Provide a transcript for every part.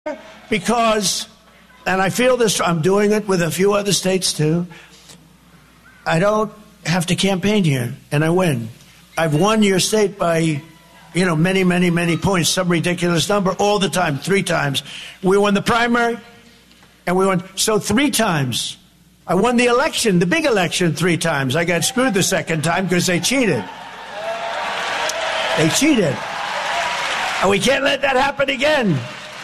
because, and I feel this, I'm doing it with a few other states too, I don't have to campaign here, and I win. I've won your state by, many, many, many points, some ridiculous number, all the time, 3 times. We won the primary, and we won, so 3 times. I won the election, the big election, 3 times. I got screwed the second time because they cheated. They cheated. And we can't let that happen again.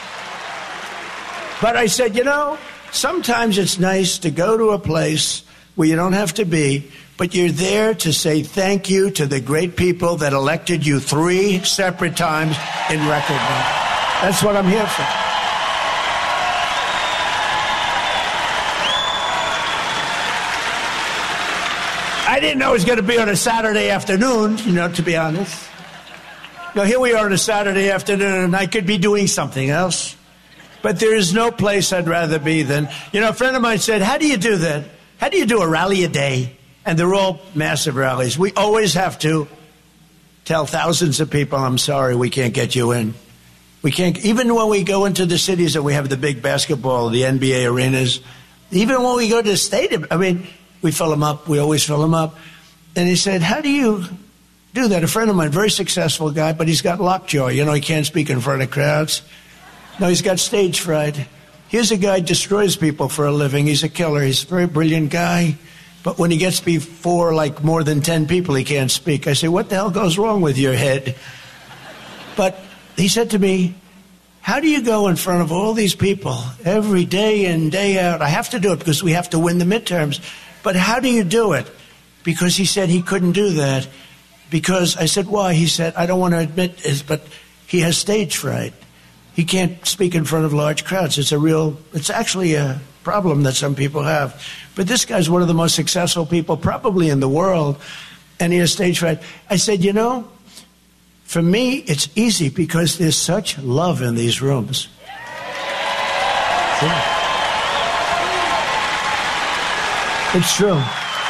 But I said, sometimes it's nice to go to a place where you don't have to be, but you're there to say thank you to the great people that elected you 3 separate times in record time. That's what I'm here for. I didn't know it was going to be on a Saturday afternoon, to be honest. Here we are on a Saturday afternoon, and I could be doing something else. But there is no place I'd rather be than, a friend of mine said, how do you do that? How do you do a rally a day? And they're all massive rallies. We always have to tell thousands of people, I'm sorry, we can't get you in. We can't, even when we go into the cities and we have the big basketball, the NBA arenas, even when we go to the stadium, we fill them up. We always fill them up. And he said, how do you do that? A friend of mine, very successful guy, but he's got lockjaw. He can't speak in front of crowds. No, he's got stage fright. Here's a guy who destroys people for a living. He's a killer. He's a very brilliant guy. But when he gets before, more than 10 people, he can't speak. I say, what the hell goes wrong with your head? But he said to me, how do you go in front of all these people every day in, day out? I have to do it because we have to win the midterms. But how do you do it? Because he said he couldn't do that. Because I said, why? He said, I don't want to admit this, but he has stage fright. He can't speak in front of large crowds. It's actually a problem that some people have. But this guy's one of the most successful people probably in the world, and he has stage fright. I said, for me, it's easy because there's such love in these rooms. It's true.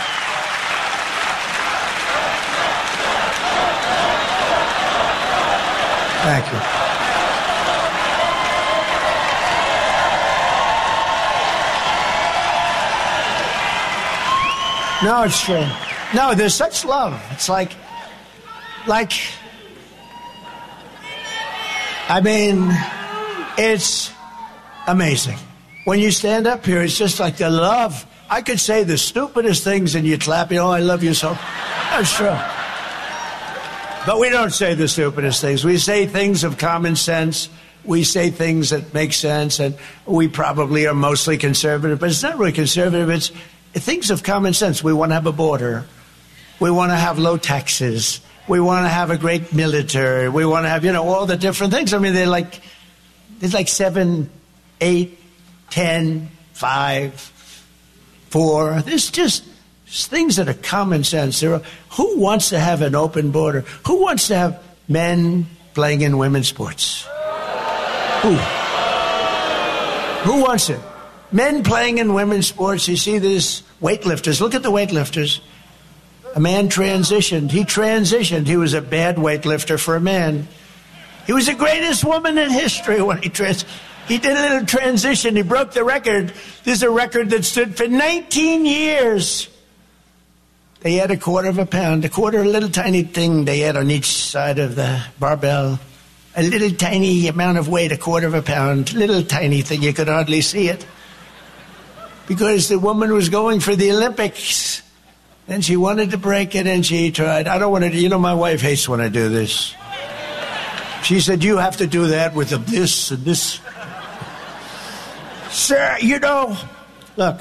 Thank you. No, it's true. No, there's such love. It's it's amazing. When you stand up here, it's just like the love. I could say the stupidest things and you clap, I love you so. That's true. But we don't say the stupidest things. We say things of common sense. We say things that make sense, and we probably are mostly conservative, but it's not really conservative. It's things of common sense. We want to have a border. We want to have low taxes. We want to have a great military. We want to have, all the different things. There's like 7, 8, 10, 5, 4. There's just things that are common sense. Who wants to have an open border? Who wants to have men playing in women's sports? Who wants it? Men playing in women's sports. You see these weightlifters. Look at the weightlifters. A man transitioned. He transitioned. He was a bad weightlifter for a man. He was the greatest woman in history when he did a little transition. He broke the record. This is a record that stood for 19 years. They had a quarter of a pound, a little tiny thing they had on each side of the barbell. A little tiny amount of weight, a quarter of a pound, little tiny thing. You could hardly see it. Because the woman was going for the Olympics. And she wanted to break it, and she tried. I don't want to, my wife hates when I do this. She said, you have to do that with this and this. Sir, look,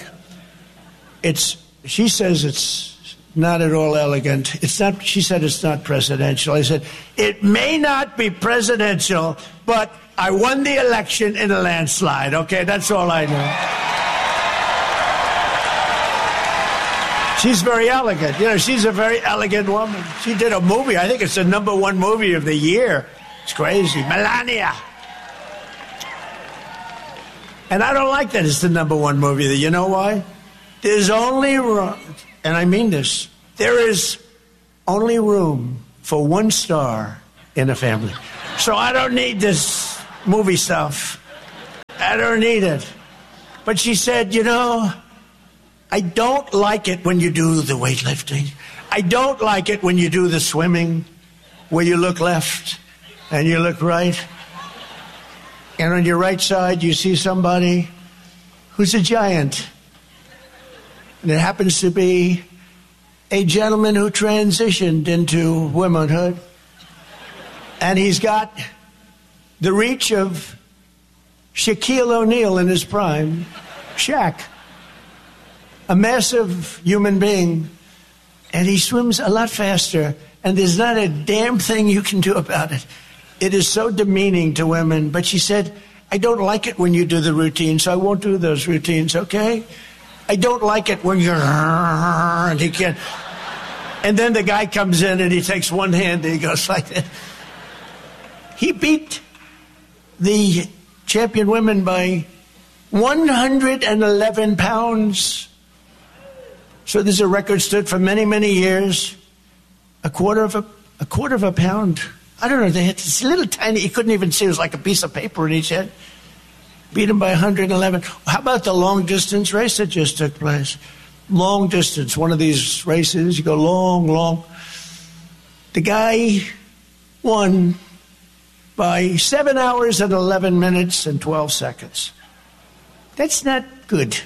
she says it's not at all elegant. She said it's not presidential. I said, it may not be presidential, but I won the election in a landslide. Okay, that's all I know. She's very elegant. She's a very elegant woman. She did a movie. I think it's the #1 movie of the year. It's crazy. Melania. And I don't like that it's the #1 movie of the year. You know why? There's only room, and I mean this, there is only room for 1 star in a family. So I don't need this movie stuff. I don't need it. But she said, I don't like it when you do the weightlifting. I don't like it when you do the swimming, where you look left and you look right. And on your right side, you see somebody who's a giant. And it happens to be a gentleman who transitioned into womanhood. And he's got the reach of Shaquille O'Neal in his prime, Shaq. A massive human being. And he swims a lot faster. And there's not a damn thing you can do about it. It is so demeaning to women. But she said, I don't like it when you do the routine, so I won't do those routines, okay? I don't like it when you're... And he can't... And then the guy comes in and he takes one hand and he goes like that. He beat the champion women by 111 pounds. So there's a record stood for many, many years. A quarter of a pound. I don't know, they had this little tiny, you couldn't even see, it was like a piece of paper in each head. Beat him by 111. How about the long distance race that just took place? Long distance, one of these races, you go long. The guy won by 7 hours and 11 minutes and 12 seconds. That's not good.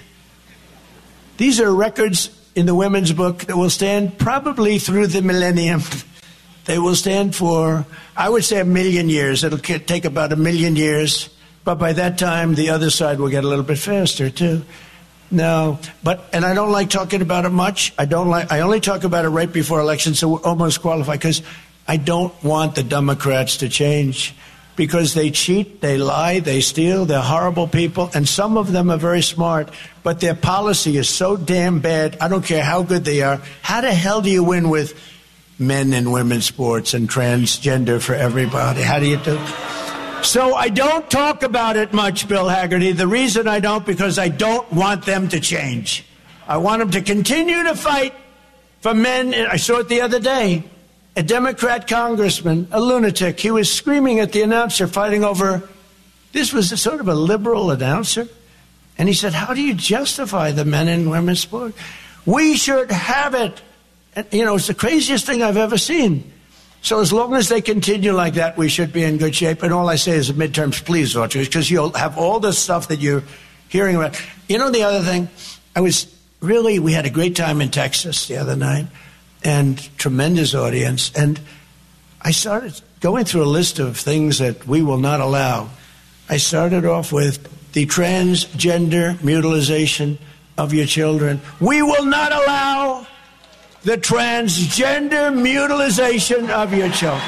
These are records in the women's book that will stand probably through the millennium. They will stand for, I would say, 1 million years. It'll take about 1 million years. But by that time, the other side will get a little bit faster, too. No, and I don't like talking about it much. I only talk about it right before elections, so we're almost qualified, because I don't want the Democrats to change. Because they cheat, they lie, they steal, they're horrible people, and some of them are very smart, but their policy is so damn bad, I don't care how good they are. How the hell do you win with men and women's sports and transgender for everybody? How do you do? So I don't talk about it much, Bill Haggerty. The reason I don't, because I don't want them to change. I want them to continue to fight for men. I saw it the other day. A Democrat congressman, a lunatic, he was screaming at the announcer, fighting over, this was a sort of a liberal announcer. And he said, how do you justify the men and women's sport? We should have it. And, it's the craziest thing I've ever seen. So as long as they continue like that, we should be in good shape. And all I say is the midterms, please vote, because you'll have all this stuff that you're hearing about. The other thing, we had a great time in Texas the other night, and tremendous audience. And I started going through a list of things that we will not allow. I started off with the transgender mutilization of your children. We will not allow the transgender mutilization of your children.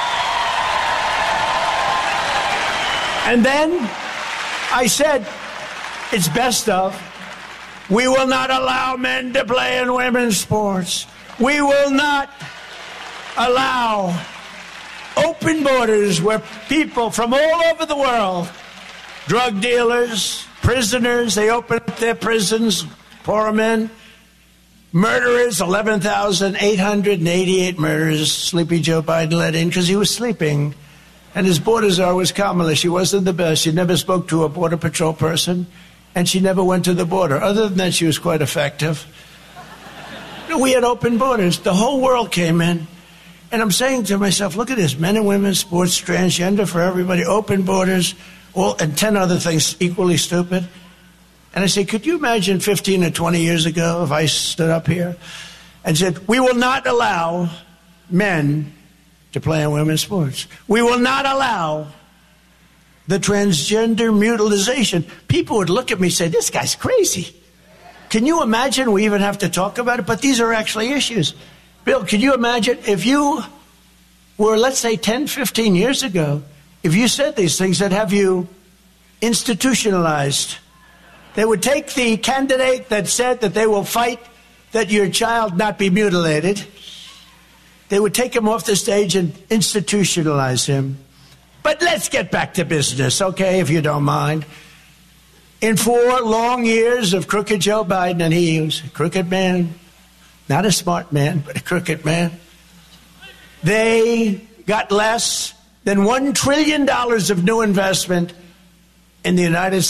And then I said, it's best of, we will not allow men to play in women's sports. We will not allow open borders where people from all over the world, drug dealers, prisoners, they open up their prisons, pour them in. Murderers, 11,888 murders, Sleepy Joe Biden let in because he was sleeping. And his border czar was Kamala. She wasn't the best. She never spoke to a border patrol person, and she never went to the border. Other than that, she was quite effective. We had open borders. The whole world came in. And I'm saying to myself, look at this, men and women, sports, transgender for everybody, open borders, and 10 other things equally stupid. And I say, could you imagine 15 or 20 years ago if I stood up here and said, we will not allow men to play in women's sports. We will not allow the transgender mutilization. People would look at me and say, this guy's crazy. Can you imagine we even have to talk about it? But these are actually issues. Bill, can you imagine if you were, let's say, 10, 15 years ago, if you said these things that have you institutionalized? They would take the candidate that said that they will fight that your child not be mutilated. They would take him off the stage and institutionalize him. But let's get back to business, okay, if you don't mind. In 4 long years of crooked Joe Biden, and he was a crooked man, not a smart man, but a crooked man, they got less than $1 trillion of new investment in the United States.